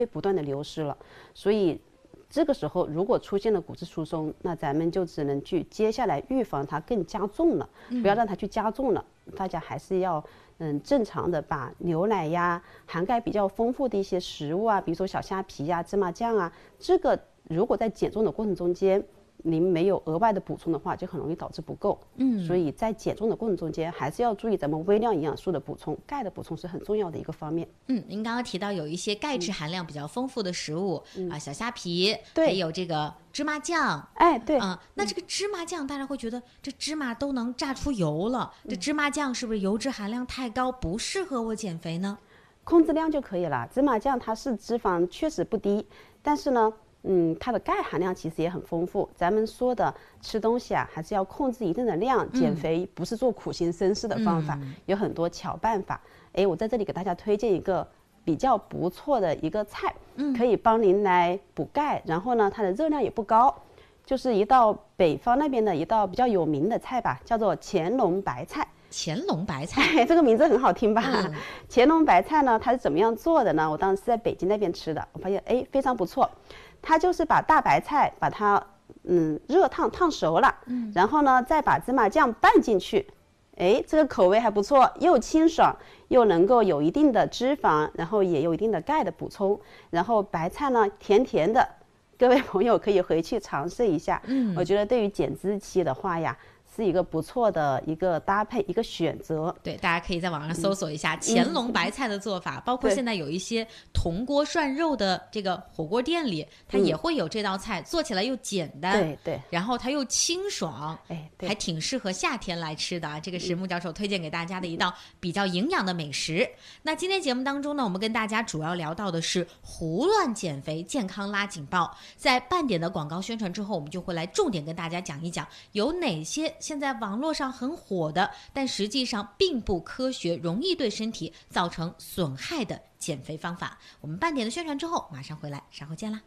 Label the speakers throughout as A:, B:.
A: 不断的流失了。所以这个时候如果出现了骨质疏松，那咱们就只能去接下来预防它更加重了，不要让它去加重了。大家还是要正常的把牛奶呀，含钙比较丰富的一些食物啊，比如说小虾皮呀、芝麻酱啊，这个如果在减重的过程中间您没有额外的补充的话，就很容易导致不够。所以在减重的过程中间，还是要注意咱们微量营养素的补充，钙的补充是很重要的一个方面。
B: 您刚刚提到有一些钙质含量比较丰富的食物小虾皮，还有这个芝麻酱。
A: 对
B: 那这个芝麻酱，大家会觉得这芝麻都能榨出油了，这芝麻酱是不是油脂含量太高，不适合我减肥呢？
A: 控制量就可以了。芝麻酱它是脂肪确实不低，但是呢它的钙含量其实也很丰富。咱们说的吃东西啊，还是要控制一定的量。减肥不是做苦行僧式的方法，有很多巧办法。我在这里给大家推荐一个比较不错的一个菜，可以帮您来补钙，然后呢，它的热量也不高，就是一道北方那边的一道比较有名的菜吧，叫做乾隆白菜。
B: 乾隆白菜，
A: 这个名字很好听吧？乾隆白菜呢，它是怎么样做的呢？我当时是在北京那边吃的，我发现非常不错。它就是把大白菜把它热烫熟了，然后呢再把芝麻酱拌进去，这个口味还不错，又清爽又能够有一定的脂肪，然后也有一定的钙的补充，然后白菜呢甜甜的，各位朋友可以回去尝试一下。我觉得对于减脂期的话呀，是一个不错的一个搭配，一个选择。
B: 对，大家可以在网上搜索一下乾隆白菜的做法，包括现在有一些铜锅涮肉的这个火锅店里，它也会有这道菜，做起来又简单，
A: 对，
B: 然后它又清爽，还挺适合夏天来吃的。这个是穆教授推荐给大家的一道比较营养的美食。那今天节目当中呢，我们跟大家主要聊到的是胡乱减肥，健康拉警报。在半点的广告宣传之后，我们就会来重点跟大家讲一讲有哪些现在网络上很火的，但实际上并不科学，容易对身体造成损害的减肥方法。我们半点的宣传之后马上回来，稍后见啦。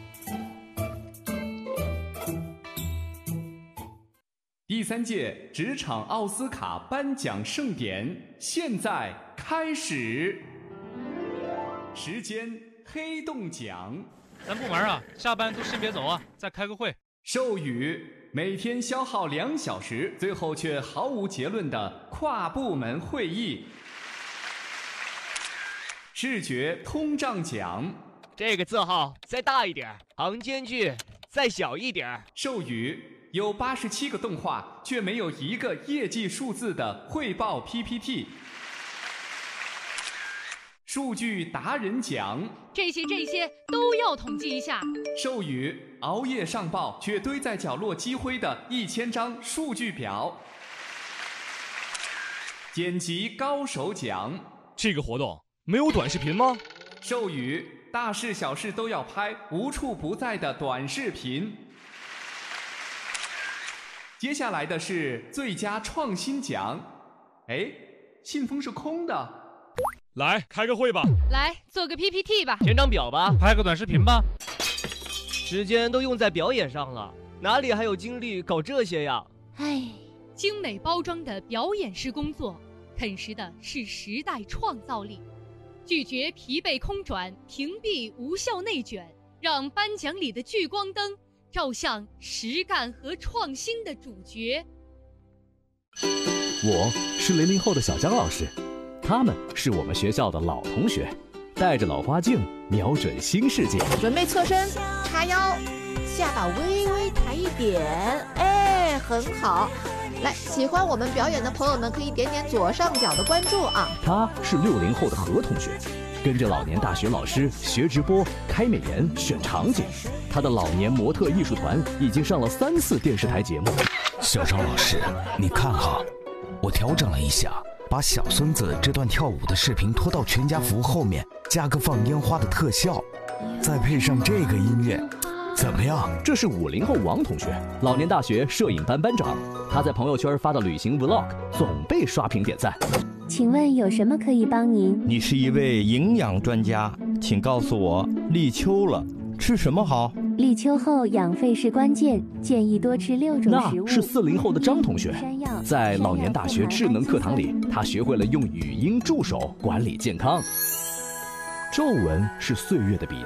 C: 第3届职场奥斯卡颁奖盛典现在开始，时间黑洞奖。
D: 咱部门啊，下班都先别走啊，再开个会。
C: 授予每天消耗2小时，最后却毫无结论的跨部门会议。视觉通胀奖。
E: 这个字号再大一点，行间距再小一点。
C: 授予有87个动画却没有一个业绩数字的汇报 PPT。数据达人奖。
F: 这些都要统计一下。
C: 授予熬夜上报却堆在角落积灰的1000张数据表。剪辑高手奖。
D: 这个活动没有短视频吗？
C: 授予大事小事都要拍，无处不在的短视频。接下来的是最佳创新奖。信封是空的。
D: 来开个会吧，
F: 来做个 PPT 吧，
E: 填张表吧，
D: 拍个短视频吧。
E: 时间都用在表演上了，哪里还有精力搞这些呀？
F: 精美包装的表演式工作，啃食的是时代创造力，拒绝疲惫空转，屏蔽无效内卷，让颁奖里的聚光灯照向实干和创新的主角。
G: 我是00后的小江老师，他们是我们学校的老同学，带着老花镜，瞄准新世界。
H: 准备侧身，叉腰，下巴微微抬一点，很好。来，喜欢我们表演的朋友们可以点点左上角的关注啊。
G: 他是60后的何同学，跟着老年大学老师学直播、开美颜、选场景。他的老年模特艺术团已经上了3次电视台节目。
I: 小张老师，你看哈，我调整了一下，把小孙子这段跳舞的视频拖到全家福后面，加个放烟花的特效，再配上这个音乐，怎么样？
G: 这是50后王同学，老年大学摄影班班长。他在朋友圈发的旅行 vlog 总被刷屏点赞。
J: 请问有什么可以帮您？
K: 你是一位营养专家，请告诉我，立秋了，吃什么好？
J: 立秋后养肺是关键，建议多吃6种食物。
G: 那是40后的张同学，在老年大学智能课堂里，他学会了用语音助手管理健康。 皱纹是岁月的笔